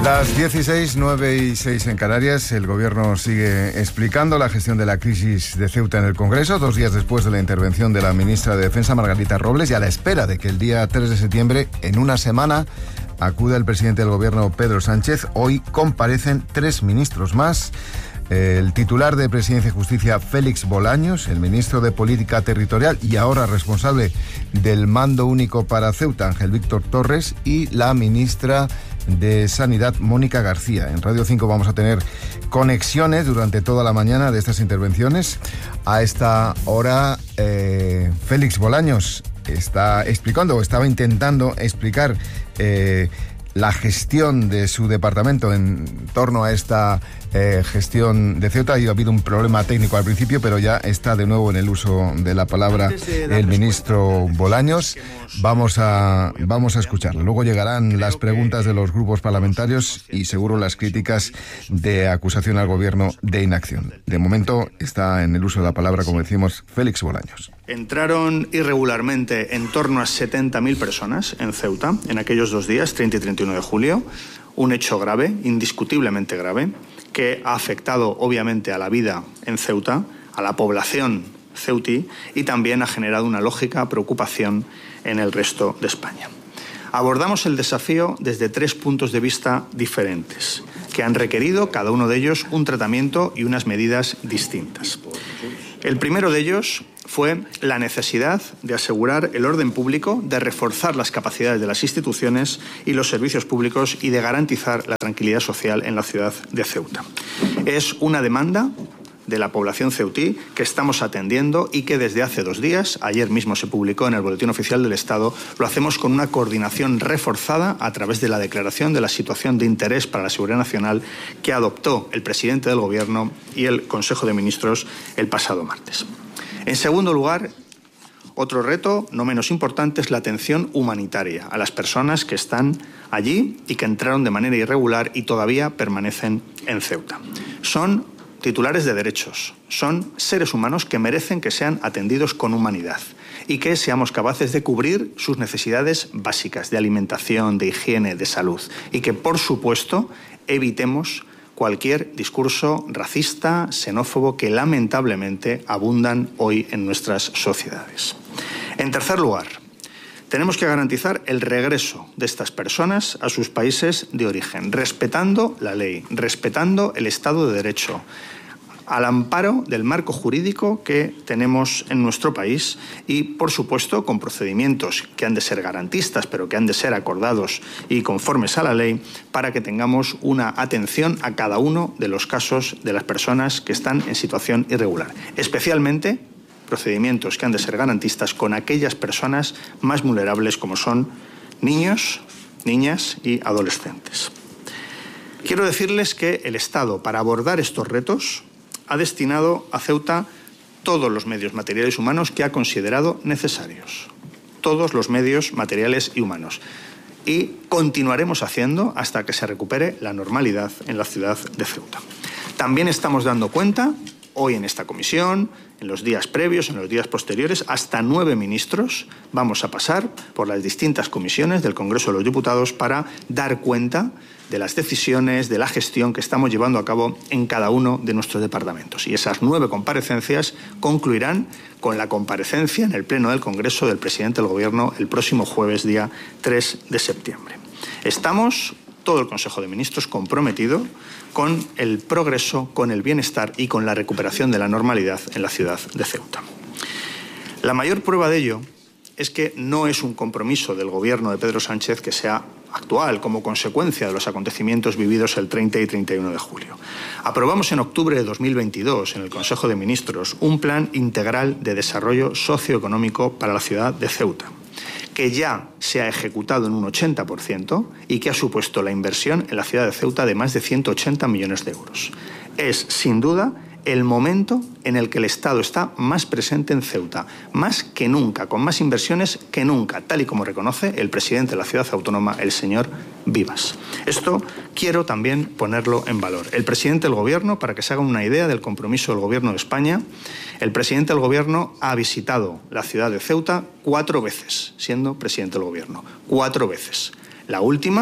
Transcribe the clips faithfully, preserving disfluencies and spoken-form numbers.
Las dieciséis, nueve y seis en Canarias, el Gobierno sigue explicando la gestión de la crisis de Ceuta en el Congreso, dos días después de la intervención de la ministra de Defensa, Margarita Robles, y a la espera de que el día tres de septiembre, en una semana, acuda el presidente del Gobierno, Pedro Sánchez. Hoy comparecen tres ministros más. El titular de Presidencia y Justicia, Félix Bolaños, el ministro de Política Territorial y ahora responsable del Mando Único para Ceuta, Ángel Víctor Torres, y la ministra de Sanidad, Mónica García. En Radio cinco vamos a tener conexiones durante toda la mañana de estas intervenciones. A esta hora, eh, Félix Bolaños está explicando, o estaba intentando explicar eh, la gestión de su departamento en torno a esta eh, gestión de Ceuta. Y ha habido un problema técnico al principio, pero ya está de nuevo en el uso de la palabra el ministro Bolaños. Vamos a, vamos a escucharlo. Luego llegarán las preguntas de los grupos parlamentarios y seguro las críticas de acusación al Gobierno de inacción. De momento está en el uso de la palabra, como decimos, Félix Bolaños. Entraron irregularmente en torno a setenta mil personas en Ceuta en aquellos dos días, treinta y treinta y uno de julio. Un hecho grave, indiscutiblemente grave, que ha afectado obviamente a la vida en Ceuta, a la población ceutí, y también ha generado una lógica preocupación en el resto de España. Abordamos el desafío desde tres puntos de vista diferentes, que han requerido, cada uno de ellos, un tratamiento y unas medidas distintas. El primero de ellos fue la necesidad de asegurar el orden público, de reforzar las capacidades de las instituciones y los servicios públicos y de garantizar la tranquilidad social en la ciudad de Ceuta. Es una demanda de la población ceutí que estamos atendiendo y que desde hace dos días, ayer mismo se publicó en el Boletín Oficial del Estado, lo hacemos con una coordinación reforzada a través de la declaración de la situación de interés para la seguridad nacional que adoptó el presidente del Gobierno y el Consejo de Ministros el pasado martes. En segundo lugar, otro reto no menos importante es la atención humanitaria a las personas que están allí y que entraron de manera irregular y todavía permanecen en Ceuta. Son titulares de derechos, son seres humanos que merecen que sean atendidos con humanidad y que seamos capaces de cubrir sus necesidades básicas de alimentación, de higiene, de salud, y que, por supuesto, evitemos cualquier discurso racista, xenófobo, que lamentablemente abundan hoy en nuestras sociedades. En tercer lugar, tenemos que garantizar el regreso de estas personas a sus países de origen, respetando la ley, respetando el Estado de Derecho, al amparo del marco jurídico que tenemos en nuestro país y, por supuesto, con procedimientos que han de ser garantistas, pero que han de ser acordados y conformes a la ley, para que tengamos una atención a cada uno de los casos de las personas que están en situación irregular, especialmente procedimientos que han de ser garantistas con aquellas personas más vulnerables como son niños, niñas y adolescentes. Quiero decirles que el Estado, para abordar estos retos, ha destinado a Ceuta todos los medios materiales y humanos que ha considerado necesarios. Todos los medios materiales y humanos. Y continuaremos haciendo hasta que se recupere la normalidad en la ciudad de Ceuta. También estamos dando cuenta, hoy en esta comisión, en los días previos, en los días posteriores, hasta nueve ministros vamos a pasar por las distintas comisiones del Congreso de los Diputados para dar cuenta de las decisiones, de la gestión que estamos llevando a cabo en cada uno de nuestros departamentos. Y esas nueve comparecencias concluirán con la comparecencia en el Pleno del Congreso del presidente del Gobierno el próximo jueves, día tres de septiembre. Estamos, todo el Consejo de Ministros, comprometido con el progreso, con el bienestar y con la recuperación de la normalidad en la ciudad de Ceuta. La mayor prueba de ello es que no es un compromiso del Gobierno de Pedro Sánchez que sea actual como consecuencia de los acontecimientos vividos el treinta y treinta y uno de julio. Aprobamos en octubre de dos mil veintidós en el Consejo de Ministros un plan integral de desarrollo socioeconómico para la ciudad de Ceuta, que ya se ha ejecutado en un ochenta por ciento y que ha supuesto la inversión en la ciudad de Ceuta de más de ciento ochenta millones de euros. Es, sin duda, el momento en el que el Estado está más presente en Ceuta, más que nunca, con más inversiones que nunca, tal y como reconoce el presidente de la ciudad autónoma, el señor Vivas. Esto quiero también ponerlo en valor. El presidente del Gobierno, para que se hagan una idea del compromiso del Gobierno de España, el presidente del Gobierno ha visitado la ciudad de Ceuta cuatro veces, siendo presidente del Gobierno. Cuatro veces. La última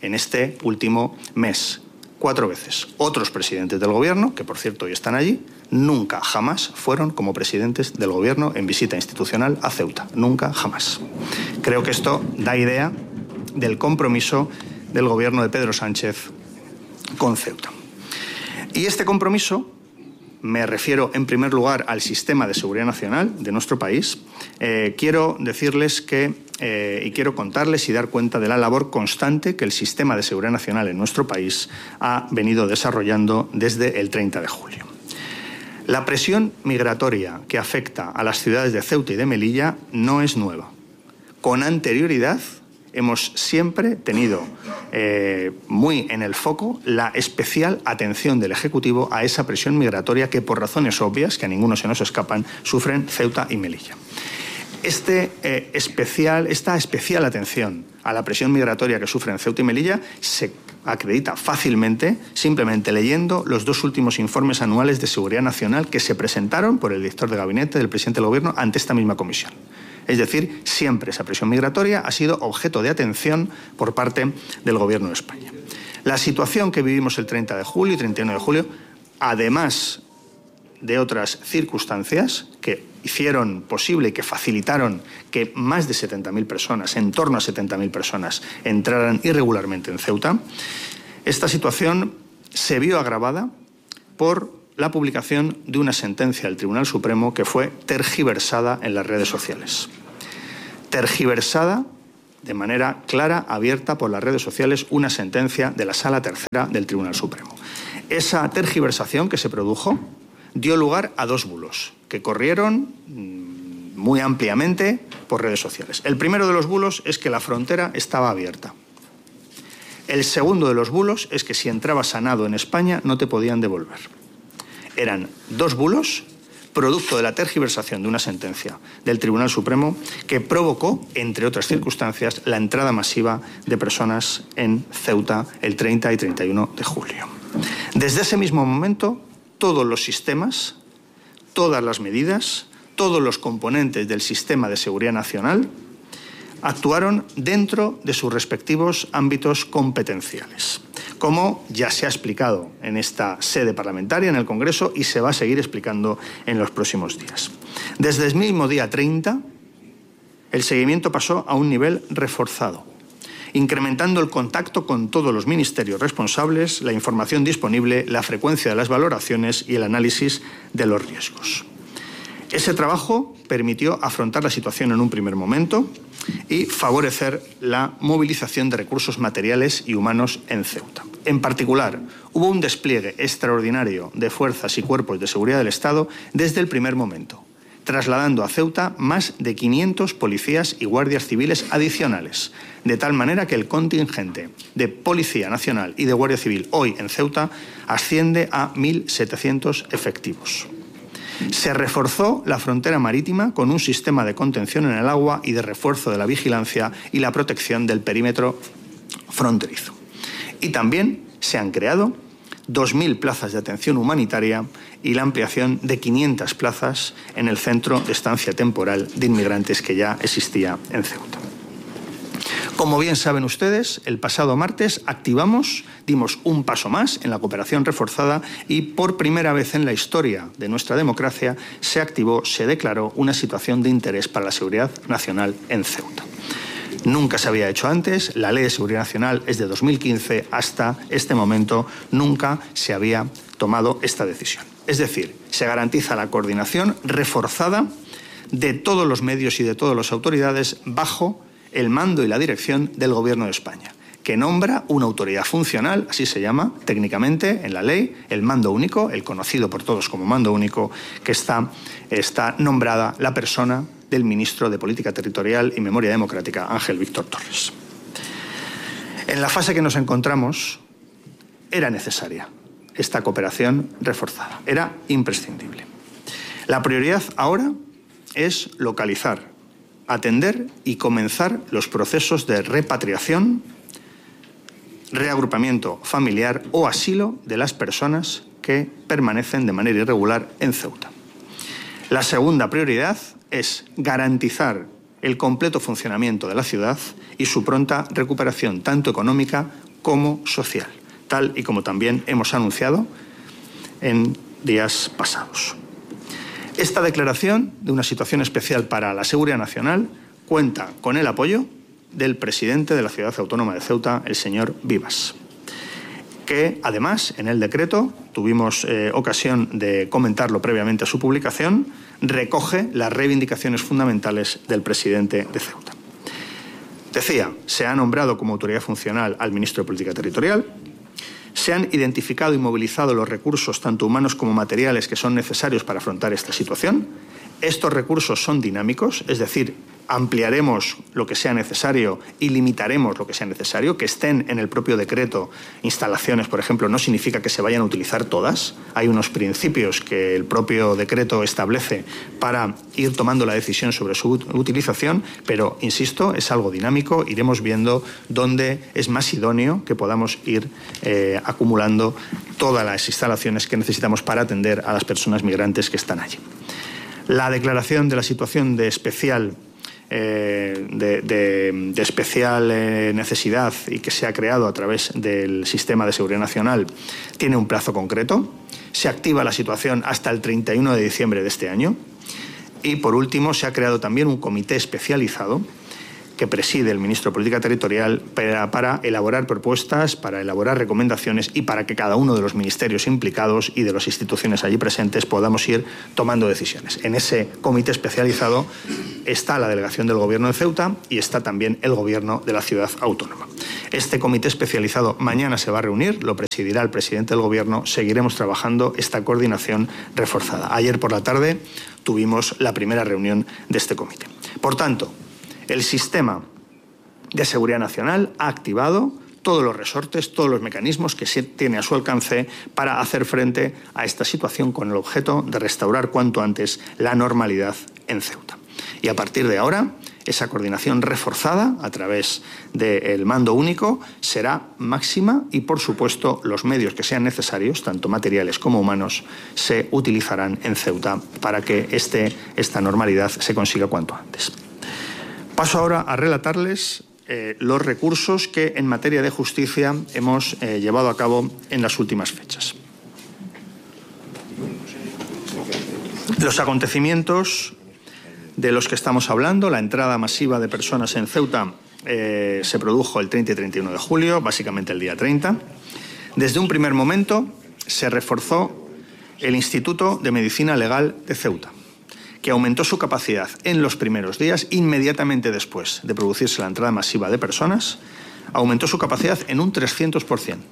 en este último mes. Cuatro veces. Otros presidentes del Gobierno, que por cierto hoy están allí, nunca jamás fueron como presidentes del Gobierno en visita institucional a Ceuta. Nunca jamás. Creo que esto da idea del compromiso del Gobierno de Pedro Sánchez con Ceuta. Y este compromiso, me refiero en primer lugar al sistema de seguridad nacional de nuestro país, eh, quiero decirles que, eh, y quiero contarles y dar cuenta de la labor constante que el sistema de seguridad nacional en nuestro país ha venido desarrollando desde el treinta de julio. La presión migratoria que afecta a las ciudades de Ceuta y de Melilla no es nueva. Con anterioridad, hemos siempre tenido eh, muy en el foco la especial atención del Ejecutivo a esa presión migratoria que, por razones obvias, que a ninguno se nos escapan, sufren Ceuta y Melilla. Este, eh, especial, esta especial atención a la presión migratoria que sufren Ceuta y Melilla se acredita fácilmente simplemente leyendo los dos últimos informes anuales de seguridad nacional que se presentaron por el director de gabinete del presidente del Gobierno ante esta misma comisión. Es decir, siempre esa presión migratoria ha sido objeto de atención por parte del Gobierno de España. La situación que vivimos el treinta de julio y treinta y uno de julio, además de otras circunstancias que hicieron posible y que facilitaron que más de setenta mil personas, en torno a setenta mil personas, entraran irregularmente en Ceuta, esta situación se vio agravada por la publicación de una sentencia del Tribunal Supremo que fue tergiversada en las redes sociales. Tergiversada de manera clara, abierta por las redes sociales, una sentencia de la Sala Tercera del Tribunal Supremo. Esa tergiversación que se produjo dio lugar a dos bulos que corrieron muy ampliamente por redes sociales. El primero de los bulos es que la frontera estaba abierta. El segundo de los bulos es que si entrabas sanado en España no te podían devolver. Eran dos bulos, producto de la tergiversación de una sentencia del Tribunal Supremo que provocó, entre otras circunstancias, la entrada masiva de personas en Ceuta el treinta y treinta y uno de julio. Desde ese mismo momento, todos los sistemas, todas las medidas, todos los componentes del sistema de seguridad nacional actuaron dentro de sus respectivos ámbitos competenciales, como ya se ha explicado en esta sede parlamentaria, en el Congreso, y se va a seguir explicando en los próximos días. Desde el mismo día treinta, el seguimiento pasó a un nivel reforzado, incrementando el contacto con todos los ministerios responsables, la información disponible, la frecuencia de las valoraciones y el análisis de los riesgos. Ese trabajo permitió afrontar la situación en un primer momento y favorecer la movilización de recursos materiales y humanos en Ceuta. En particular, hubo un despliegue extraordinario de fuerzas y cuerpos de seguridad del Estado desde el primer momento, trasladando a Ceuta más de quinientos policías y guardias civiles adicionales, de tal manera que el contingente de Policía Nacional y de Guardia Civil hoy en Ceuta asciende a mil setecientos efectivos. Se reforzó la frontera marítima con un sistema de contención en el agua y de refuerzo de la vigilancia y la protección del perímetro fronterizo. Y también se han creado dos mil plazas de atención humanitaria y la ampliación de quinientas plazas en el centro de estancia temporal de inmigrantes que ya existía en Ceuta. Como bien saben ustedes, el pasado martes activamos, dimos un paso más en la cooperación reforzada y por primera vez en la historia de nuestra democracia se activó, se declaró una situación de interés para la seguridad nacional en Ceuta. Nunca se había hecho antes, la Ley de Seguridad Nacional es de dos mil quince, hasta este momento nunca se había tomado esta decisión. Es decir, se garantiza la coordinación reforzada de todos los medios y de todas las autoridades bajo el mando y la dirección del Gobierno de España, que nombra una autoridad funcional, así se llama técnicamente en la ley, el mando único, el conocido por todos como mando único, que está, está nombrada la persona del ministro de Política Territorial y Memoria Democrática, Ángel Víctor Torres. En la fase que nos encontramos, era necesaria esta cooperación reforzada, era imprescindible. La prioridad ahora es localizar, atender y comenzar los procesos de repatriación, reagrupamiento familiar o asilo de las personas que permanecen de manera irregular en Ceuta. La segunda prioridad es garantizar el completo funcionamiento de la ciudad y su pronta recuperación tanto económica como social, tal y como también hemos anunciado en días pasados. Esta declaración de una situación especial para la seguridad nacional cuenta con el apoyo del presidente de la Ciudad Autónoma de Ceuta, el señor Vivas, que además en el decreto, tuvimos eh, ocasión de comentarlo previamente a su publicación, recoge las reivindicaciones fundamentales del presidente de Ceuta. Decía, se ha nombrado como autoridad funcional al ministro de Política Territorial, se han identificado y movilizado los recursos, tanto humanos como materiales, que son necesarios para afrontar esta situación. Estos recursos son dinámicos, es decir, ampliaremos lo que sea necesario y limitaremos lo que sea necesario. Que estén en el propio decreto instalaciones, por ejemplo, no significa que se vayan a utilizar todas. Hay unos principios que el propio decreto establece para ir tomando la decisión sobre su utilización, pero, insisto, es algo dinámico. Iremos viendo dónde es más idóneo que podamos ir eh, acumulando todas las instalaciones que necesitamos para atender a las personas migrantes que están allí. La declaración de la situación de especial Eh, de, de, de especial eh, necesidad y que se ha creado a través del Sistema de Seguridad Nacional tiene un plazo concreto. Se activa la situación hasta el treinta y uno de diciembre de este año. Y, por último, se ha creado también un comité especializado que preside el ministro de Política Territorial para, para elaborar propuestas, para elaborar recomendaciones y para que cada uno de los ministerios implicados y de las instituciones allí presentes podamos ir tomando decisiones. En ese comité especializado está la delegación del Gobierno de Ceuta y está también el Gobierno de la Ciudad Autónoma. Este comité especializado mañana se va a reunir, lo presidirá el presidente del Gobierno, seguiremos trabajando esta coordinación reforzada. Ayer por la tarde tuvimos la primera reunión de este comité. Por tanto, el sistema de seguridad nacional ha activado todos los resortes, todos los mecanismos que se tiene a su alcance para hacer frente a esta situación con el objeto de restaurar cuanto antes la normalidad en Ceuta. Y a partir de ahora, esa coordinación reforzada a través del mando único será máxima y, por supuesto, los medios que sean necesarios, tanto materiales como humanos, se utilizarán en Ceuta para que este, esta normalidad se consiga cuanto antes. Paso ahora a relatarles eh, los recursos que en materia de justicia hemos eh, llevado a cabo en las últimas fechas. Los acontecimientos de los que estamos hablando, la entrada masiva de personas en Ceuta, eh, se produjo el treinta y treinta y uno de julio, básicamente el día treinta. Desde un primer momento se reforzó el Instituto de Medicina Legal de Ceuta, que aumentó su capacidad en los primeros días, inmediatamente después de producirse la entrada masiva de personas, aumentó su capacidad en un trescientos por ciento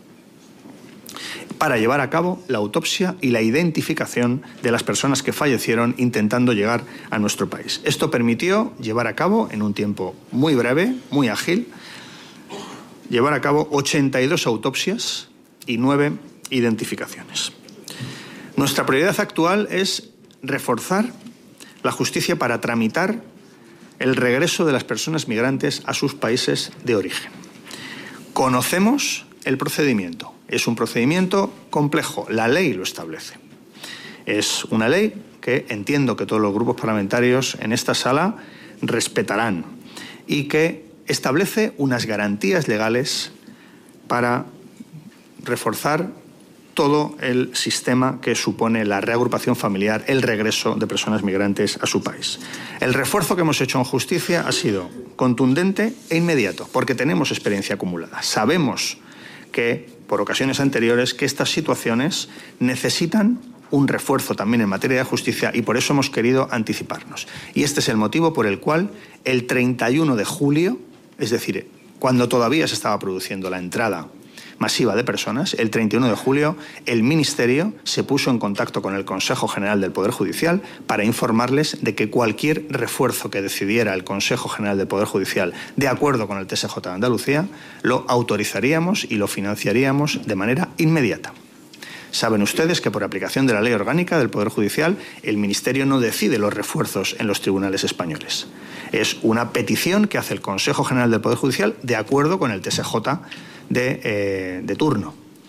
para llevar a cabo la autopsia y la identificación de las personas que fallecieron intentando llegar a nuestro país. Esto permitió llevar a cabo, en un tiempo muy breve, muy ágil, llevar a cabo ochenta y dos autopsias y nueve identificaciones. Nuestra prioridad actual es reforzar la justicia para tramitar el regreso de las personas migrantes a sus países de origen. Conocemos el procedimiento. Es un procedimiento complejo. La ley lo establece. Es una ley que entiendo que todos los grupos parlamentarios en esta sala respetarán y que establece unas garantías legales para reforzar todo el sistema que supone la reagrupación familiar, el regreso de personas migrantes a su país. El refuerzo que hemos hecho en justicia ha sido contundente e inmediato, porque tenemos experiencia acumulada. Sabemos que, por ocasiones anteriores, que estas situaciones necesitan un refuerzo también en materia de justicia y por eso hemos querido anticiparnos. Y este es el motivo por el cual el treinta y uno de julio, es decir, cuando todavía se estaba produciendo la entrada masiva de personas, el treinta y uno de julio, el Ministerio se puso en contacto con el Consejo General del Poder Judicial para informarles de que cualquier refuerzo que decidiera el Consejo General del Poder Judicial, de acuerdo con el T S J de Andalucía, lo autorizaríamos y lo financiaríamos de manera inmediata. Saben ustedes que por aplicación de la Ley Orgánica del Poder Judicial, el Ministerio no decide los refuerzos en los tribunales españoles. Es una petición que hace el Consejo General del Poder Judicial de acuerdo con el T S J de, eh, de turno.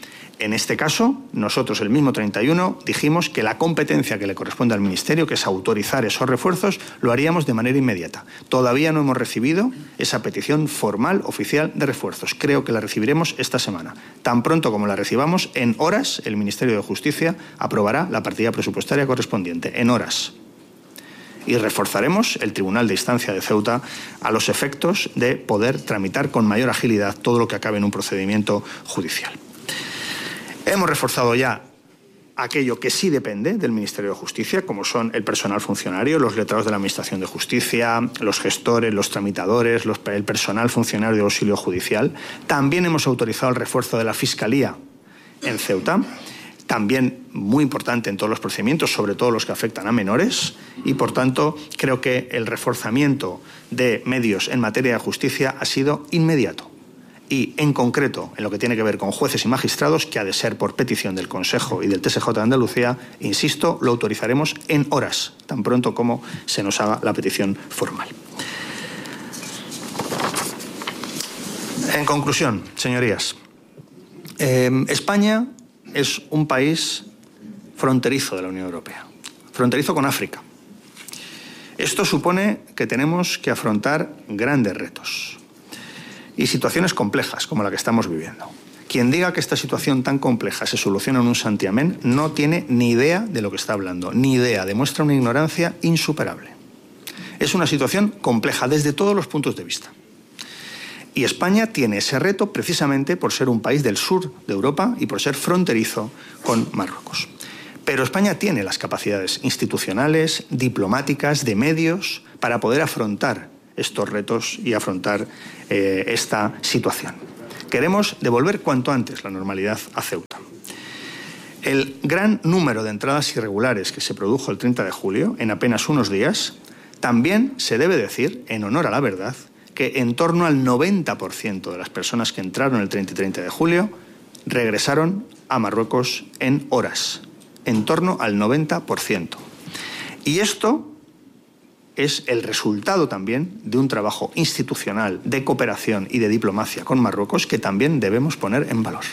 En este caso, nosotros el mismo treinta y uno dijimos que la competencia que le corresponde al Ministerio, que es autorizar esos refuerzos, lo haríamos de manera inmediata. Todavía no hemos recibido esa petición formal, oficial, de refuerzos. Creo que la recibiremos esta semana. Tan pronto como la recibamos, en horas, el Ministerio de Justicia aprobará la partida presupuestaria correspondiente. En horas. Y reforzaremos el Tribunal de Instancia de Ceuta a los efectos de poder tramitar con mayor agilidad todo lo que acabe en un procedimiento judicial. Hemos reforzado ya aquello que sí depende del Ministerio de Justicia, como son el personal funcionario, los letrados de la Administración de Justicia, los gestores, los tramitadores, los, el personal funcionario de auxilio judicial. También hemos autorizado el refuerzo de la Fiscalía en Ceuta, también muy importante en todos los procedimientos, sobre todo los que afectan a menores, y por tanto creo que el reforzamiento de medios en materia de justicia ha sido inmediato. Y, en concreto, en lo que tiene que ver con jueces y magistrados, que ha de ser por petición del Consejo y del T S J de Andalucía, insisto, lo autorizaremos en horas, tan pronto como se nos haga la petición formal. En conclusión, señorías, eh, España es un país fronterizo de la Unión Europea, fronterizo con África. Esto supone que tenemos que afrontar grandes retos y situaciones complejas como la que estamos viviendo. Quien diga que esta situación tan compleja se soluciona en un santiamén no tiene ni idea de lo que está hablando, ni idea, demuestra una ignorancia insuperable. Es una situación compleja desde todos los puntos de vista. Y España tiene ese reto precisamente por ser un país del sur de Europa y por ser fronterizo con Marruecos. Pero España tiene las capacidades institucionales, diplomáticas, de medios para poder afrontar estos retos y afrontar eh, esta situación. Queremos devolver cuanto antes la normalidad a Ceuta. El gran número de entradas irregulares que se produjo el treinta de julio, en apenas unos días, también se debe decir, en honor a la verdad, que en torno al noventa por ciento de las personas que entraron el treinta y treinta de julio regresaron a Marruecos en horas. En torno al noventa por ciento. Y esto es el resultado también de un trabajo institucional, de cooperación y de diplomacia con Marruecos que también debemos poner en valor.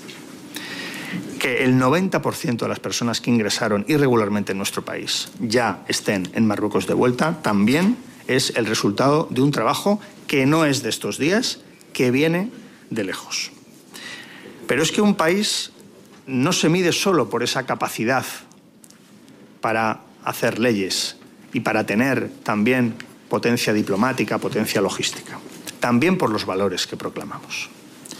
Que el noventa por ciento de las personas que ingresaron irregularmente en nuestro país ya estén en Marruecos de vuelta, también es el resultado de un trabajo que no es de estos días, que viene de lejos. Pero es que un país no se mide solo por esa capacidad para hacer leyes y para tener también potencia diplomática, potencia logística. También por los valores que proclamamos.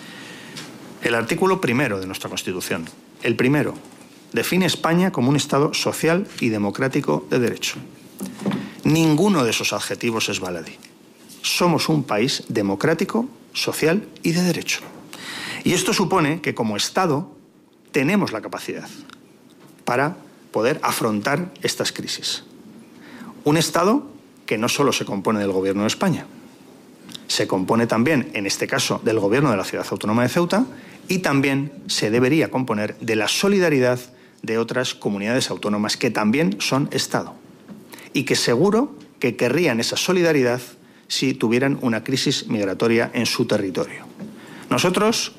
El artículo primero de nuestra Constitución, el primero, define España como un Estado social y democrático de derecho. Ninguno de esos adjetivos es baladí. Somos un país democrático, social y de derecho. Y esto supone que como Estado tenemos la capacidad para poder afrontar estas crisis. Un Estado que no solo se compone del Gobierno de España, se compone también, en este caso, del Gobierno de la Ciudad Autónoma de Ceuta y también se debería componer de la solidaridad de otras comunidades autónomas que también son Estado y que seguro que querrían esa solidaridad si tuvieran una crisis migratoria en su territorio. Nosotros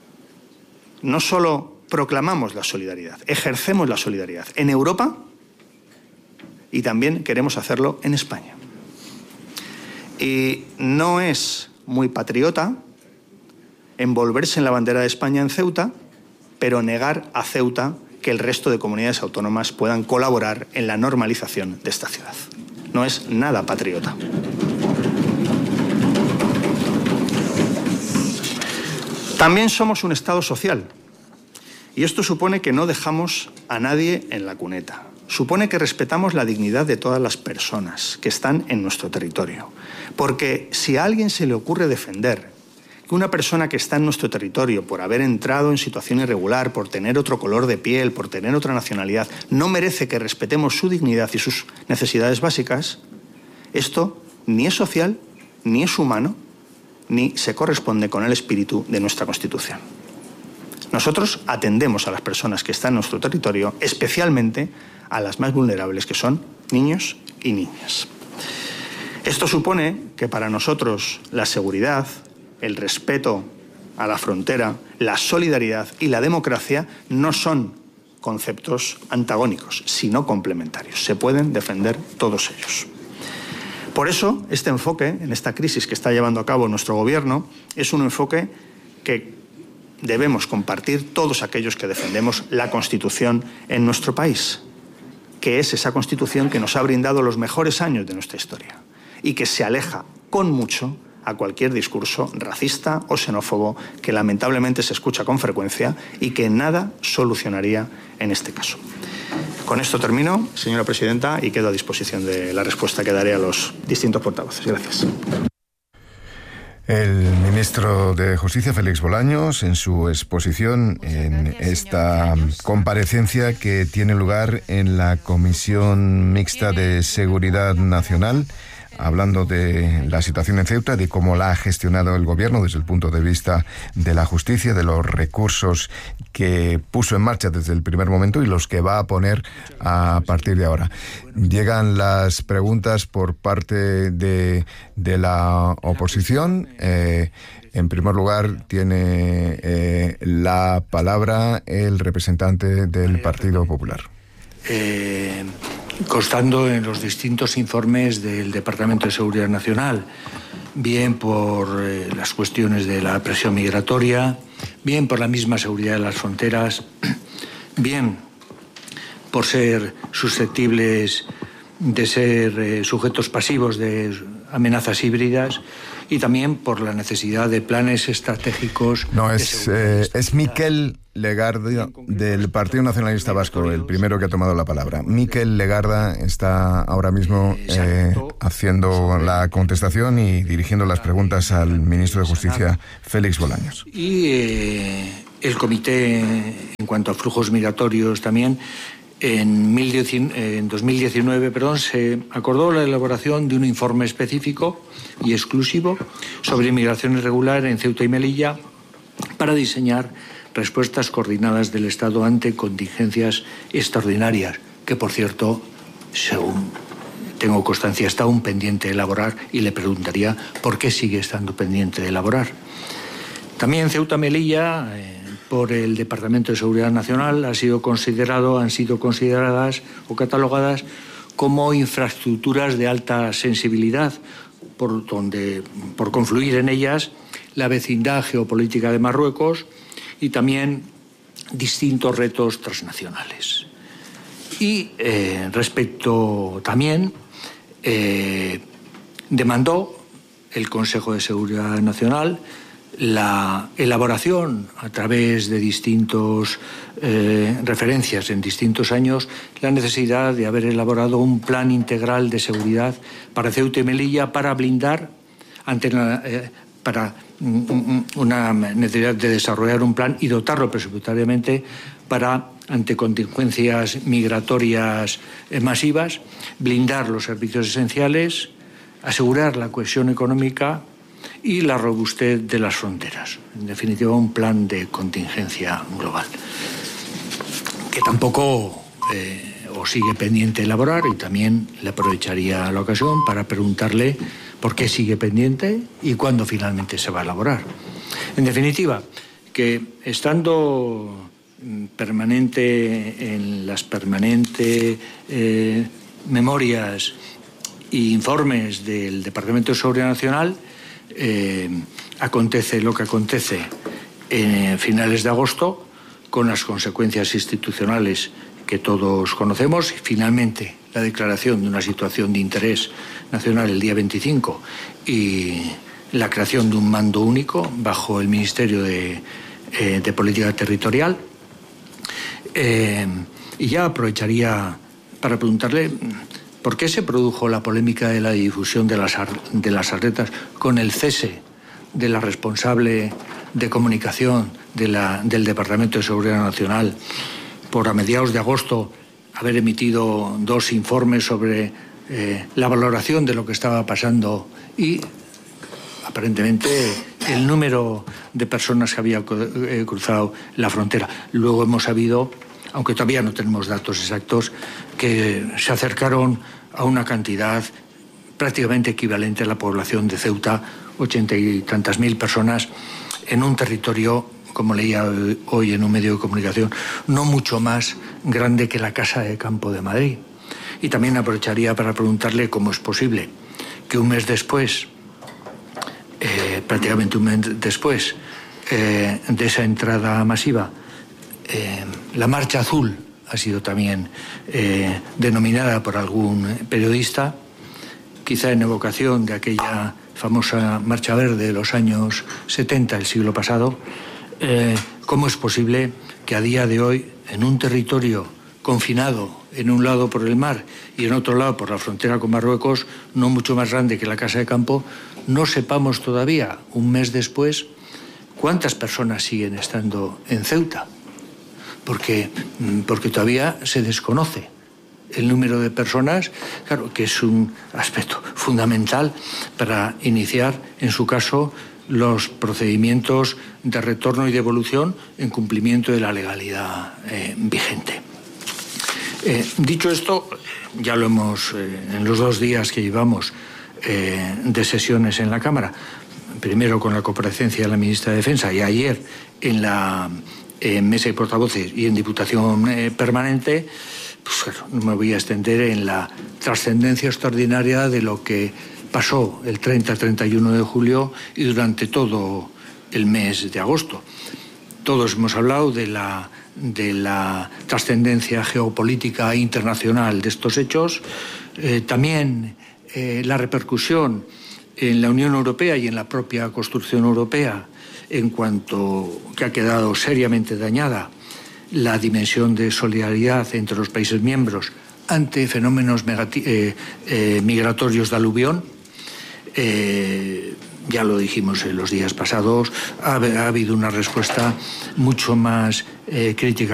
no solo proclamamos la solidaridad, ejercemos la solidaridad en Europa y también queremos hacerlo en España. Y no es muy patriota envolverse en la bandera de España en Ceuta, pero negar a Ceuta que el resto de comunidades autónomas puedan colaborar en la normalización de esta ciudad. No es nada patriota. También somos un Estado social. Y esto supone que no dejamos a nadie en la cuneta. Supone que respetamos la dignidad de todas las personas que están en nuestro territorio. Porque si a alguien se le ocurre defender que una persona que está en nuestro territorio por haber entrado en situación irregular, por tener otro color de piel, por tener otra nacionalidad, no merece que respetemos su dignidad y sus necesidades básicas, esto ni es social, ni es humano, ni se corresponde con el espíritu de nuestra Constitución. Nosotros atendemos a las personas que están en nuestro territorio, especialmente a las más vulnerables, que son niños y niñas. Esto supone que para nosotros la seguridad, el respeto a la frontera, la solidaridad y la democracia no son conceptos antagónicos, sino complementarios. Se pueden defender todos ellos. Por eso, este enfoque, en esta crisis que está llevando a cabo nuestro Gobierno, es un enfoque que debemos compartir todos aquellos que defendemos la Constitución en nuestro país, que es esa Constitución que nos ha brindado los mejores años de nuestra historia y que se aleja con mucho a cualquier discurso racista o xenófobo que lamentablemente se escucha con frecuencia y que nada solucionaría en este caso. Con esto termino, señora presidenta, y quedo a disposición de la respuesta que daré a los distintos portavoces. Gracias. El ministro de Justicia, Félix Bolaños, en su exposición en esta comparecencia que tiene lugar en la Comisión Mixta de Seguridad Nacional, hablando de la situación en Ceuta, de cómo la ha gestionado el Gobierno desde el punto de vista de la justicia, de los recursos que puso en marcha desde el primer momento y los que va a poner a partir de ahora. Llegan las preguntas por parte de, de la oposición. Eh, en primer lugar, tiene eh, la palabra el representante del Partido Popular. Eh... constando en los distintos informes del Departamento de Seguridad Nacional, bien por eh, las cuestiones de la presión migratoria, bien por la misma seguridad de las fronteras, bien por ser susceptibles de ser eh, sujetos pasivos de amenazas híbridas, y también por la necesidad de planes estratégicos. No, es, eh, es Miquel Legarda del Partido Nacionalista Vasco, el primero que ha tomado la palabra. Miquel Legarda está ahora mismo eh, haciendo la contestación y dirigiendo las preguntas al ministro de Justicia, Félix Bolaños. Y eh, el comité, en cuanto a flujos migratorios también, En, mil diecinueve, en dos mil diecinueve perdón, se acordó la elaboración de un informe específico y exclusivo sobre inmigración irregular en Ceuta y Melilla para diseñar respuestas coordinadas del Estado ante contingencias extraordinarias, que, por cierto, según tengo constancia, está aún pendiente de elaborar, y le preguntaría por qué sigue estando pendiente de elaborar. También Ceuta y Melilla, eh, por el Departamento de Seguridad Nacional, ha sido considerado, han sido consideradas o catalogadas como infraestructuras de alta sensibilidad, por, donde, por confluir en ellas la vecindad geopolítica de Marruecos y también distintos retos transnacionales. Y eh, respecto también, eh, demandó el Consejo de Seguridad Nacional la elaboración a través de distintas eh, referencias en distintos años, la necesidad de haber elaborado un plan integral de seguridad para Ceuta y Melilla para blindar ante la, eh, para mm, una necesidad de desarrollar un plan y dotarlo presupuestariamente para, ante contingencias migratorias eh, masivas, blindar los servicios esenciales, asegurar la cohesión económica y la robustez de las fronteras. En definitiva, un plan de contingencia global, que tampoco eh, os sigue pendiente elaborar, y también le aprovecharía la ocasión para preguntarle por qué sigue pendiente y cuándo finalmente se va a elaborar. En definitiva, que estando permanente en las permanentes eh, memorias e informes del Departamento de Seguridad Nacional, Eh, acontece lo que acontece en finales de agosto, con las consecuencias institucionales que todos conocemos, y finalmente la declaración de una situación de interés nacional el día veinticinco y la creación de un mando único bajo el Ministerio de, eh, de Política Territorial. Eh, y ya aprovecharía para preguntarle ¿por qué se produjo la polémica de la difusión de las, de las atletas con el cese de la responsable de comunicación de la, del Departamento de Seguridad Nacional por, a mediados de agosto, haber emitido dos informes sobre eh, la valoración de lo que estaba pasando y aparentemente el número de personas que había eh, cruzado la frontera? Luego hemos sabido, aunque todavía no tenemos datos exactos, que se acercaron a una cantidad prácticamente equivalente a la población de Ceuta, ochenta y tantas mil personas, en un territorio, como leía hoy en un medio de comunicación, no mucho más grande que la Casa de Campo de Madrid. Y también aprovecharía para preguntarle cómo es posible que un mes después, eh, prácticamente un mes después eh, de esa entrada masiva, eh, la Marcha Azul ha sido también eh, denominada por algún periodista, quizá en evocación de aquella famosa Marcha Verde de los años setenta del siglo pasado. Eh, ¿Cómo es posible que a día de hoy, en un territorio confinado, en un lado por el mar y en otro lado por la frontera con Marruecos, no mucho más grande que la Casa de Campo, no sepamos todavía, un mes después, cuántas personas siguen estando en Ceuta? Porque, porque todavía se desconoce el número de personas, claro, que es un aspecto fundamental para iniciar, en su caso, los procedimientos de retorno y devolución en cumplimiento de la legalidad eh, vigente. Eh, dicho esto, ya lo hemos, eh, en los dos días que llevamos eh, de sesiones en la Cámara, primero con la comparecencia de la ministra de Defensa y ayer en la eh, Mesa de Portavoces y en Diputación eh, Permanente, pues claro, no me voy a extender en la trascendencia extraordinaria de lo que pasó el treinta a treinta y uno de julio y durante todo el mes de agosto. Todos hemos hablado de la, de la trascendencia geopolítica internacional de estos hechos, eh, también eh, la repercusión en la Unión Europea y en la propia construcción europea en cuanto que ha quedado seriamente dañada la dimensión de solidaridad entre los países miembros ante fenómenos eh, eh, migratorios de aluvión. Eh, ya lo dijimos en los días pasados, ha, ha habido una respuesta mucho más eh, crítica